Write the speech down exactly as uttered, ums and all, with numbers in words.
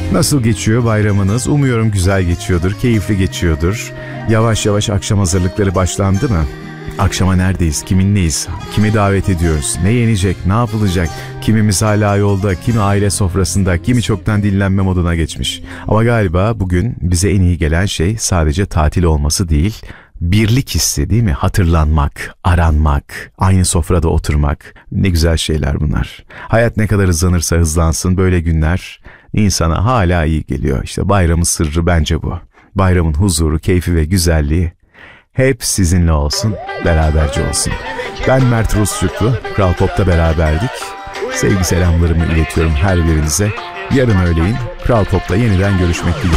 Nasıl geçiyor bayramınız? Umuyorum güzel geçiyordur, keyifli geçiyordur. Yavaş yavaş akşam hazırlıkları başlandı mı? Akşama neredeyiz, kiminleyiz, kimi davet ediyoruz, ne yenecek, ne yapılacak? Kimimiz hala yolda, kimi aile sofrasında, kimi çoktan dinlenme moduna geçmiş. Ama galiba bugün bize en iyi gelen şey sadece tatil olması değil, birlik hissi değil mi? Hatırlanmak, aranmak, aynı sofrada oturmak. Ne güzel şeyler bunlar. Hayat ne kadar hızlanırsa hızlansın böyle günler insana hala iyi geliyor. İşte bayramın sırrı bence bu. Bayramın huzuru, keyfi ve güzelliği hep sizinle olsun, beraberce olsun. Ben Mert Rusçuklu, Kral Pop'ta beraberdik. Sevgi selamlarımı iletiyorum her birinize. Yarın öğleyin Kral Pop'ta yeniden görüşmek dileğiyle.